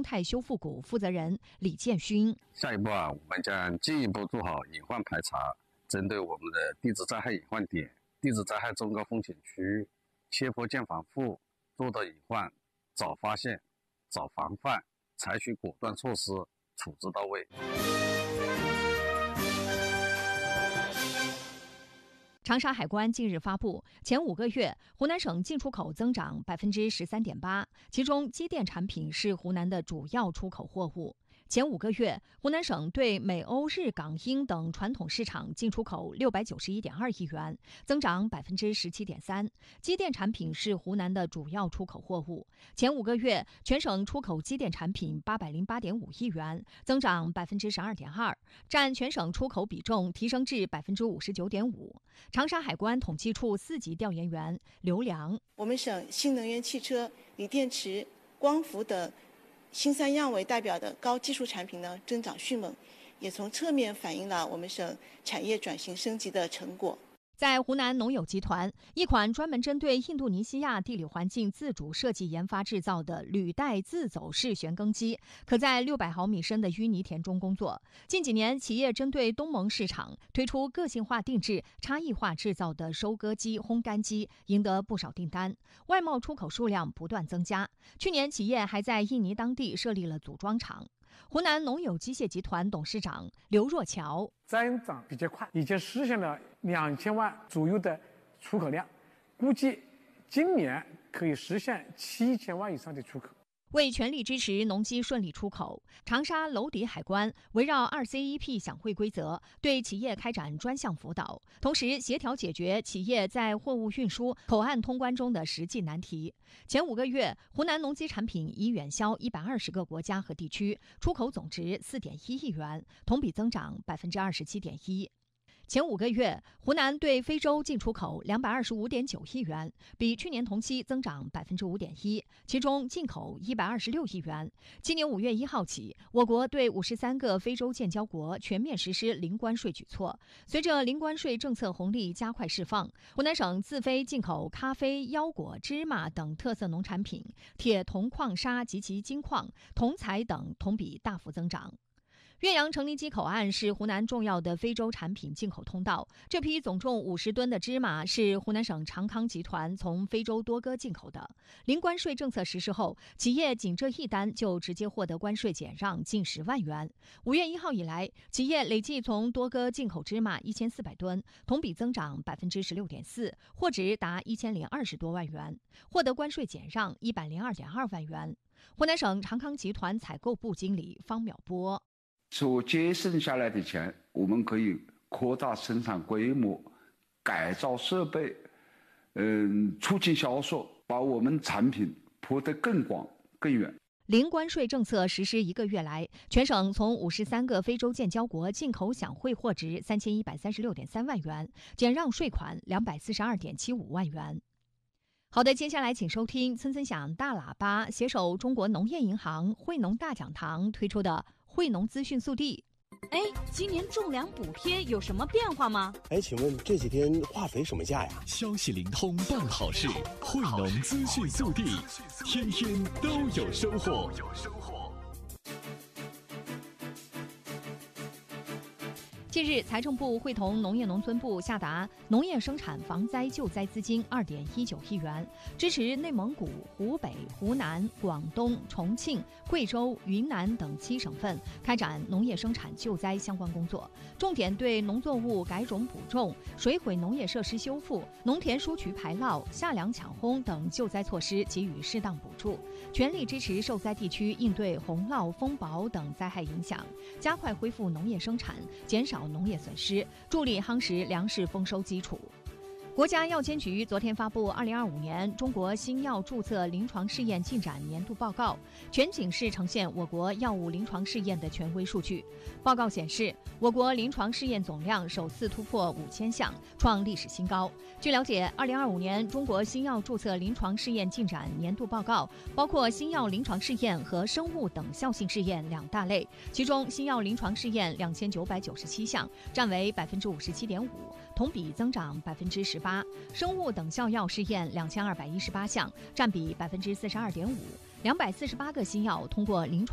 泰修复股负责人李建勋。 下一步我们将进一步做好隐患排查，针对我们的地质灾害隐患点、地质灾害中高风险区域，切迫建防护，做到隐患早发现、早防范，采取果断措施，处置到位。 长沙海关近日发布，前5个月湖南省进出口增长13.8%，其中机电产品是湖南的主要出口货物。前5个月，湖南省对美、欧、日、港、英等传统市场进出口691.2亿元，增长17.3%。机电产品是湖南的主要出口货物。前5个月，全省出口机电产品808.5亿元，增长12.2%，占全省出口比重提升至59.5%。长沙海关统计处4级调研员刘良： 我们省新能源汽车、锂电池、光伏等新三样为代表的高技术产品呢，增长迅猛，也从侧面反映了我们省产业转型升级的成果。 在湖南农友集团，一款专门针对印度尼西亚地理环境自主设计研发制造的履带自走式旋耕机，可在600毫米深的淤泥田中工作。近几年，企业针对东盟市场推出个性化定制、差异化制造的收割机、烘干机，赢得不少订单，外贸出口数量不断增加。去年，企业还在印尼当地设立了组装厂。湖南农友机械集团董事长刘若桥： 增长比较快，已经实现了2000万左右的出口量，估计今年可以实现7000万以上的出口。 为全力支持农机顺利出口，长沙娄底海关围绕2CEP 响会规则，对企业开展专项辅导，同时协调解决企业在货物运输、口岸通关中的实际难题。前5个月，湖南农机产品已远销120个国家和地区，出口总值4.1亿元，同比增长27.1%。前5个月，湖南对非洲进出口225.9亿元，比去年同期增长5.1%，其中进口126亿元。今年5月1号起，我国对53个非洲建交国全面实施零关税举措。随着零关税政策红利加快释放，湖南省自非进口咖啡、腰果、芝麻等特色农产品、铁铜矿砂及其金矿、铜材等同比大幅增长。岳阳城林基口岸是湖南重要的非洲产品进口通道。这批总重50吨的芝麻是湖南省长康集团从非洲多哥进口的。零关税政策实施后，企业仅这一单就直接获得关税减让近10万元。5月1号以来，企业累计从多哥进口芝麻1400吨，同比增长16.4%，货值达1020多万元，获得关税减让102.2万元。湖南省长康集团采购部经理方淼波： 所节省下来的钱，我们可以扩大生产规模，改造设备，促进销售，把我们产品铺得更广更远。 零关税政策实施1个月来，全省从53个非洲建交国进口响会货值3136.3万元，减让税款242.75万元。好的，接下来请收听村村响大喇叭携手中国农业银行惠农大讲堂推出的惠农资讯速递。 哎，今年种粮补贴有什么变化吗？ 哎，请问这几天化肥什么价呀？ 消息灵通办好事，惠农资讯速递，天天都有收获。 近日，财政部会同农业农村部下达农业生产防灾救灾资金2.19亿元，支持内蒙古、湖北、湖南、广东、重庆、贵州、云南等7省份开展农业生产救灾相关工作，重点对农作物改种补种、水毁农业设施修复、农田疏渠排涝、夏粮抢烘等救灾措施给予适当补助，全力支持受灾地区应对洪涝、风雹等灾害影响，加快恢复农业生产，减少农业损失，助力夯实粮食丰收基础。国家药监局昨天发布2025年中国新药注册临床试验进展年度报告，全景式呈现我国药物临床试验的权威数据。报告显示，我国临床试验总量首次突破5000项，创历史新高。据了解，2025年中国新药注册临床试验进展年度报告包括新药临床试验和生物等效性试验2大类，其中新药临床试验2997项，占为57.5%，同比增长18%。生物等效药试验2218项，占比42.5%，248个新药通过临床